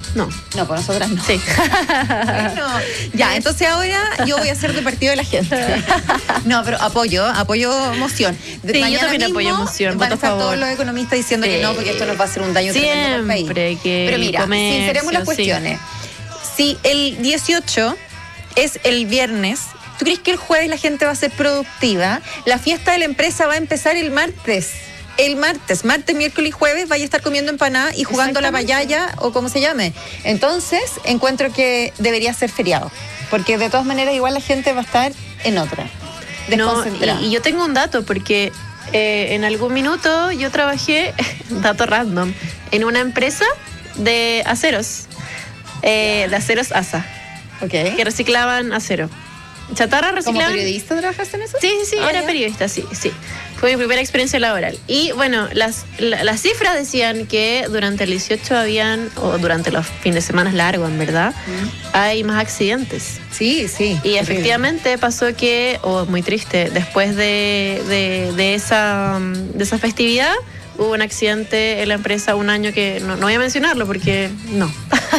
No. No, por nosotras no. Sí. Bueno, ya, entonces ahora yo voy a ser del partido de la gente. No, pero apoyo moción. Sí, yo también apoyo moción. Van a Voto a estar favor. todos los economistas diciendo que no, porque esto nos va a hacer un daño tremendo al país. Siempre que Pero mira, comercio, sinceremos las cuestiones. Si el 18 es el viernes, ¿tú crees que el jueves la gente va a ser productiva? La fiesta de la empresa va a empezar el martes. El martes, miércoles y jueves vaya a estar comiendo empanada y jugando a la payaya o como se llame. Entonces, encuentro que debería ser feriado. Porque de todas maneras igual la gente va a estar en otra. Desconcentrada. Y yo tengo un dato porque en algún minuto yo trabajé, dato random, en una empresa de aceros. De aceros ASA. Ok. Que reciclaban acero. Chatarra reciclaban. ¿Como periodista trabajaste en eso? Sí, era ya. periodista, sí. Fue mi primera experiencia laboral. Y bueno, las cifras decían que durante el 18 o durante los fines de semana largos, en verdad, hay más accidentes. Sí. Y efectivamente pasó que, muy triste, después de esa festividad, hubo un accidente en la empresa un año que no voy a mencionarlo porque no.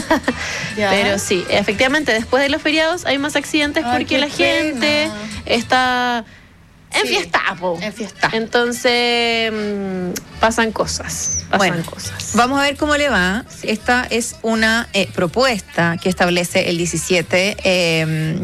Pero sí, efectivamente, después de los feriados hay más accidentes porque la gente está enfiestada. Entonces, pasan cosas. Vamos a ver cómo le va. Esta es una propuesta que establece el 17, que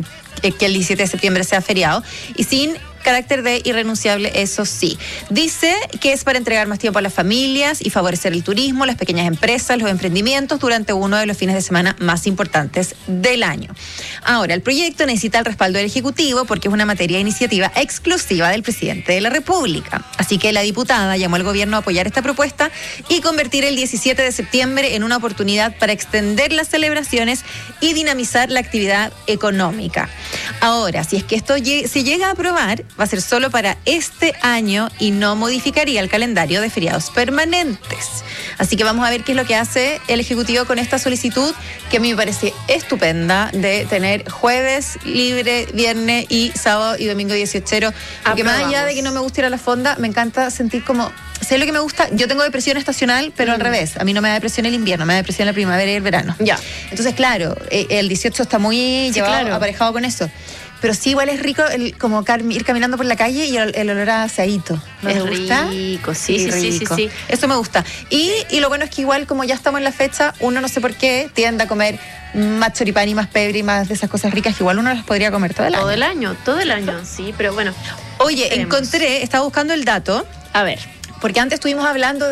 el 17 de septiembre sea feriado y sin carácter de irrenunciable, eso sí. Dice que es para entregar más tiempo a las familias y favorecer el turismo, las pequeñas empresas, los emprendimientos durante uno de los fines de semana más importantes del año. Ahora, el proyecto necesita el respaldo del Ejecutivo porque es una materia de iniciativa exclusiva del presidente de la República. Así que la diputada llamó al gobierno a apoyar esta propuesta y convertir el 17 de septiembre en una oportunidad para extender las celebraciones y dinamizar la actividad económica. Ahora, si es que esto se llega a aprobar, va a ser solo para este año y no modificaría el calendario de feriados permanentes. Así que vamos a ver qué es lo que hace el Ejecutivo con esta solicitud, que a mí me parece estupenda, de tener jueves libre, viernes y sábado y domingo 18. Porque más allá de que no me guste ir a la fonda, me encanta sentir como... ¿Sabes lo que me gusta? Yo tengo depresión estacional, pero al revés. A mí no me da depresión el invierno, me da depresión la primavera y el verano. Ya. Entonces, claro, el 18 está muy llevado, aparejado con eso. Pero sí, igual es rico como ir caminando por la calle y el olor a asadito. ¿No te gusta? Rico, sí. Eso me gusta. Y lo bueno es que igual, como ya estamos en la fecha, uno no sé por qué tiende a comer más choripán y más pebre y más de esas cosas ricas que igual uno las podría comer todo el año. Todo el año, sí, pero bueno. Oye, estaba buscando el dato. A ver. Porque antes estuvimos hablando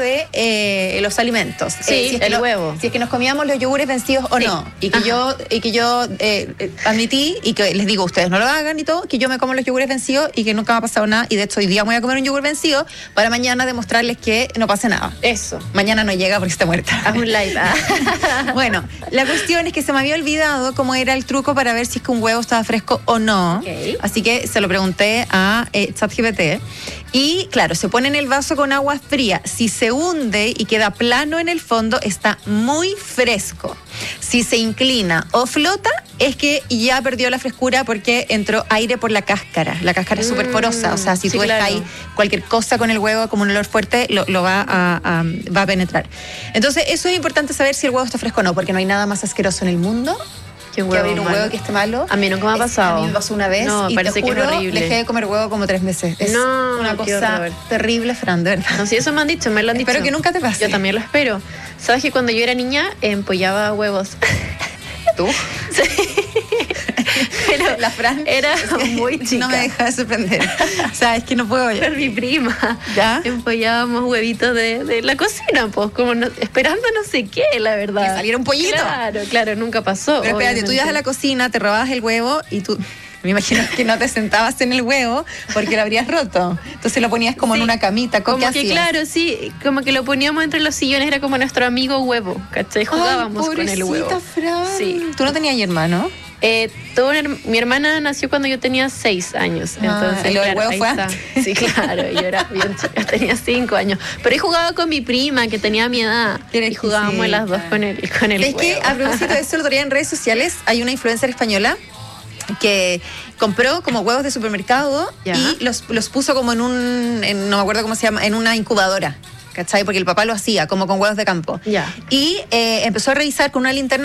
de los alimentos. Sí, si es el huevo. Si es que nos comíamos los yogures vencidos o no. Y que yo admití, y que les digo, ustedes no lo hagan y todo, que yo me como los yogures vencidos y que nunca me ha pasado nada. Y de hecho hoy día voy a comer un yogur vencido para mañana demostrarles que no pase nada. Eso. Mañana no llega porque está muerta. Haz un live. Bueno, la cuestión es que se me había olvidado cómo era el truco para ver si es que un huevo estaba fresco o no. Okay. Así que se lo pregunté a ChatGPT. Y claro, se pone en el vaso con agua fría. Si se hunde y queda plano en el fondo, está muy fresco. Si se inclina o flota, es que ya perdió la frescura porque entró aire por la cáscara. La cáscara es súper porosa. O sea, si tú dejas ahí cualquier cosa con el huevo como un olor fuerte, lo va a penetrar. Entonces, eso es importante saber si el huevo está fresco o no, porque no hay nada más asqueroso en el mundo que abrir un huevo que esté malo. A mí nunca me ha pasado. A mí me pasó una vez y parece te juro, que es horrible. Dejé de comer huevo como 3 meses. Es una cosa terrible, Fran, de verdad. No, sí, eso me han dicho, me lo han dicho. Espero que nunca te pase. Yo también lo espero. ¿Sabes que cuando yo era niña empollaba huevos? ¿Tú? Sí. Pero la Fran era muy chica. No me deja de sorprender. O sea, es que no puedo Con mi prima. ¿Ya? Empollábamos huevitos de la cocina, pues, como esperando no sé qué, la verdad. Que saliera un pollito. Claro, nunca pasó. Pero espérate, tú ibas a la cocina, te robabas el huevo y tú... Me imagino que no te sentabas en el huevo porque lo habrías roto. Entonces lo ponías como en una camita. Como que hacías? Claro, sí. Como que lo poníamos entre los sillones. Era como nuestro amigo huevo, ¿cachai? Jugábamos con el huevo. Fran. Sí. ¿Tú no tenías hermano? Mi hermana nació cuando yo tenía 6 años. Entonces, el huevo fue antes. Sí, claro. Yo era bien chica, tenía 5 años. Pero he jugado con mi prima, que tenía mi edad. Y jugábamos las dos con el huevo. Es que, a propósito de eso, el otro día en redes sociales hay una influencer española que compró como huevos de supermercado y los puso como no me acuerdo cómo se llama, en una incubadora, ¿cachai? Porque el papá lo hacía como con huevos de campo. Y empezó a revisar con una linterna